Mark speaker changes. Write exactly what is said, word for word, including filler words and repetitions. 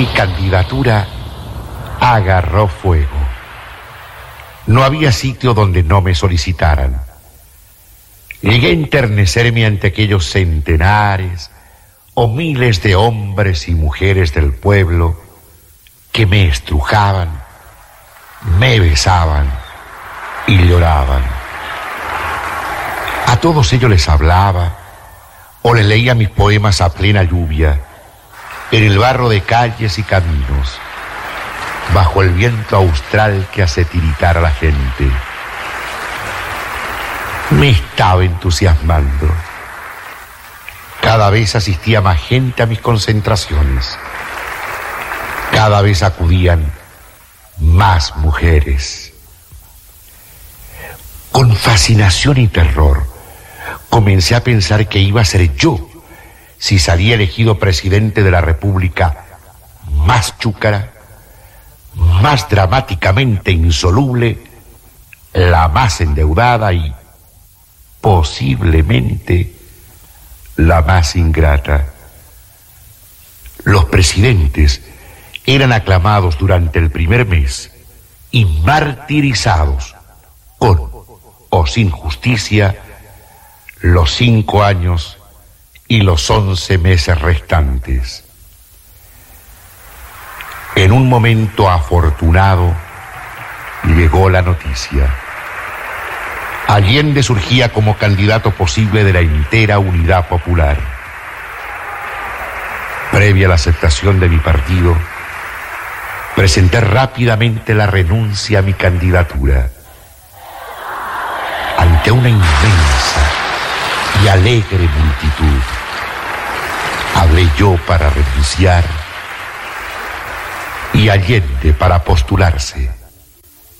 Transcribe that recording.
Speaker 1: Mi candidatura agarró fuego. No había sitio donde no me solicitaran. Llegué a enternecerme ante aquellos centenares o miles de hombres y mujeres del pueblo que me estrujaban, me besaban y lloraban. A todos ellos les hablaba o les leía mis poemas a plena lluvia, en el barro de calles y caminos, bajo el viento austral que hace tiritar a la gente. Me estaba entusiasmando. Cada vez asistía más gente a mis concentraciones. Cada vez acudían más mujeres. Con fascinación y terror, comencé a pensar que iba a ser yo, si salía elegido presidente de la República, más chúcara, más dramáticamente insoluble, la más endeudada y posiblemente la más ingrata. Los presidentes eran aclamados durante el primer mes y martirizados, con o sin justicia, los cinco años y los once meses restantes. En un momento afortunado llegó la noticia. Allende surgía como candidato posible de la entera unidad popular. Previa a la aceptación de mi partido, presenté rápidamente la renuncia a mi candidatura. Ante una inmensa y alegre multitud, hablé yo para renunciar y Allende para postularse.